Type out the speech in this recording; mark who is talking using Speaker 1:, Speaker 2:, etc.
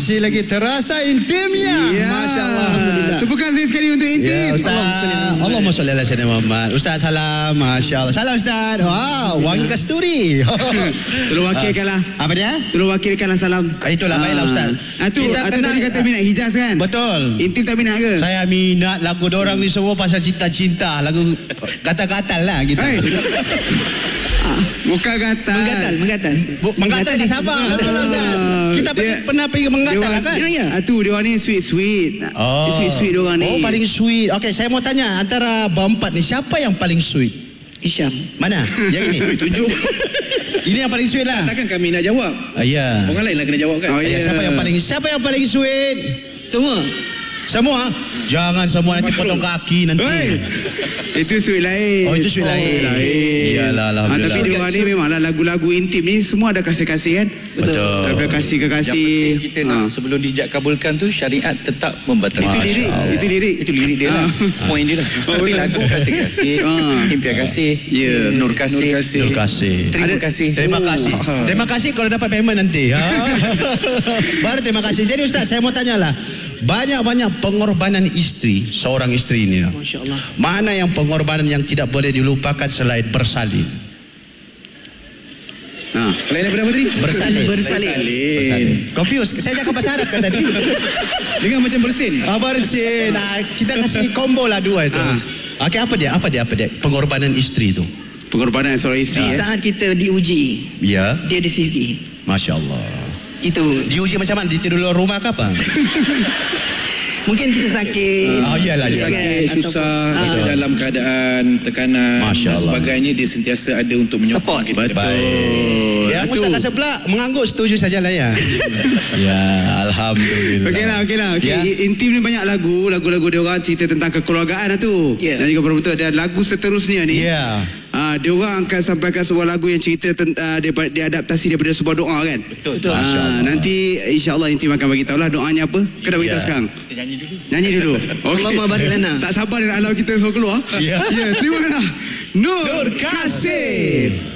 Speaker 1: Masih lagi terasa intimnya.
Speaker 2: Ya.
Speaker 1: Masya Allah.
Speaker 2: Tepukan saya sekali untuk intim.
Speaker 1: Ya, Ustaz. Allahumma salli ala sayyidina Muhammad. Ustaz, salam. Masya Allah. Salam, Ustaz. Wow, wangi kasturi.
Speaker 2: Tolong wakilkanlah.
Speaker 1: Apa dia?
Speaker 2: Tolong wakilkanlah salam.
Speaker 1: Itulah, baiklah, Ustaz.
Speaker 2: Itu tadi kata minat Hijaz kan?
Speaker 1: Betul.
Speaker 2: Intim tak minat ke?
Speaker 1: Saya minat lagu dorang ni semua pasal cinta-cinta. Lagu kata-kata lah gitu.
Speaker 2: Hey. Bukan gatal.
Speaker 1: Menggatal di Sabah. Kita pernah pergi menggatal kan?
Speaker 2: Tu dia orang ni sweet. Sweet dia orang ni.
Speaker 1: Oh, paling sweet. Okey, saya mau tanya, antara berempat ni siapa yang paling sweet?
Speaker 3: Hisham.
Speaker 1: Mana? Yang ini.
Speaker 4: Tunjuk.
Speaker 1: Ini yang paling sweet lah.
Speaker 4: Takkan kami nak jawab.
Speaker 1: Ya.
Speaker 4: Orang lain lah kena jawab kan.
Speaker 1: Siapa yang paling sweet? Semua? Jangan semua nanti potong kaki nanti.
Speaker 2: Itu sweet lain.
Speaker 1: Oh, itu sweet lain. Iyalah, alhamdulillah.
Speaker 2: Tapi dia orang ni memanglah lagu-lagu intim ni semua ada kasih-kasih kan?
Speaker 1: Betul.
Speaker 2: Kekasih.
Speaker 4: Yang penting kita nak sebelum dijak kabulkan tu syariat tetap membatasi.
Speaker 2: Itu lirik
Speaker 4: dia lah. Poin dia lah. Tapi lagu kasih-kasih, impian kasih, nur kasih. Terima kasih.
Speaker 1: Terima kasih kalau dapat payment nanti. Baru terima kasih. Jadi Ustaz, saya mau tanyalah. Banyak-banyak pengorbanan isteri, seorang isteri ini.
Speaker 3: Masya Allah.
Speaker 1: Mana yang pengorbanan yang tidak boleh dilupakan selain bersalin?
Speaker 4: Selain daripada apa tadi?
Speaker 1: Bersalin. Confused. Saya cakap bahasa Arab kan tadi.
Speaker 4: Dengan macam bersin.
Speaker 1: Bersin. Kita kasih combo lah dua itu. Okey, apa dia? Pengorbanan isteri itu.
Speaker 2: Pengorbanan seorang isteri.
Speaker 3: Saat kita diuji,
Speaker 1: Ya.
Speaker 3: dia di sisi.
Speaker 1: Masya Allah.
Speaker 3: Itu.
Speaker 1: Diuji macam mana? Ditidur luar rumah ke apa?
Speaker 3: Mungkin kita sakit.
Speaker 1: Iyalah.
Speaker 4: Sakit, susah, kita dalam keadaan tekanan
Speaker 1: Masya
Speaker 4: dan
Speaker 1: Allah.
Speaker 4: sebagainya, dia sentiasa ada untuk menyokong kita.
Speaker 1: Baik. Ya, Ustaz rasa pula mengangguk setuju sajalah ya. Ya, alhamdulillah.
Speaker 2: Okeylah. Intim ni banyak lagu-lagu dia orang cerita tentang kekeluargaan lah tu. Dan juga betul ada lagu seterusnya ni.
Speaker 1: Ya.
Speaker 2: Dia orang akan sampaikan sebuah lagu yang cerita tentang diadaptasi daripada sebuah doa kan.
Speaker 4: Betul.
Speaker 2: Nanti insya-Allah Intim akan bagi tahulah doanya apa. Kena bagi tahu sekarang.
Speaker 4: Kita nyanyi dulu.
Speaker 2: Nyanyi dulu.
Speaker 3: Allahumma barik lana.
Speaker 2: Tak sabar nak alau kita semua keluar.
Speaker 1: Ya.
Speaker 2: Terima kasih. Nur Kasih.